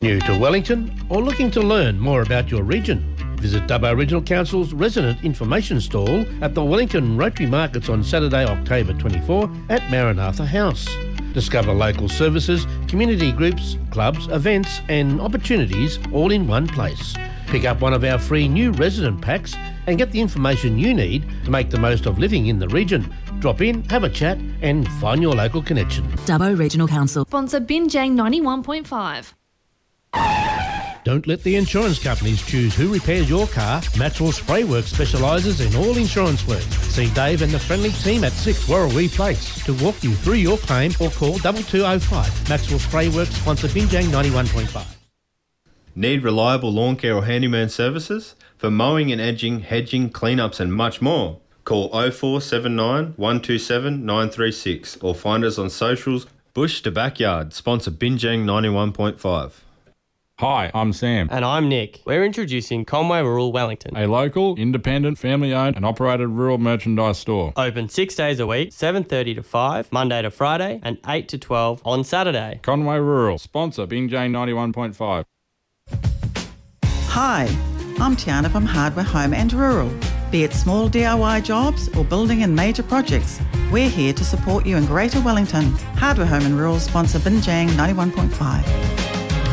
New to Wellington or looking to learn more about your region? Visit Dubbo Regional Council's resident information stall at the Wellington Rotary Markets on Saturday, October 24 at Maranatha House. Discover local services, community groups, clubs, events and opportunities all in one place. Pick up one of our free new resident packs and get the information you need to make the most of living in the region. Drop in, have a chat and find your local connection. Dubbo Regional Council. Sponsor Binjang 91.5. Don't let the insurance companies choose who repairs your car. Maxwell Spray Works specialises in all insurance work. See Dave and the friendly team at 6 Warrawee Place to walk you through your claim or call 2205. Maxwell Spray Works sponsor Binjang 91.5. Need reliable lawn care or handyman services? For mowing and edging, hedging, cleanups and much more. Call 0479 127 936 or find us on socials. Bush to Backyard, sponsor Binjang 91.5. Hi, I'm Sam. And I'm Nick. We're introducing Conway Rural Wellington, A local, independent, family-owned and operated rural merchandise store. open 6 days a week, 7:30 to 5, Monday to Friday, and 8 to 12 on Saturday. Conway Rural, sponsor Binjang 91.5. Hi, I'm Tiana from Hardware Home and Rural. Be it small DIY jobs or building and major projects, we're here to support you in Greater Wellington. Hardware Home and Rural sponsor Binjang 91.5.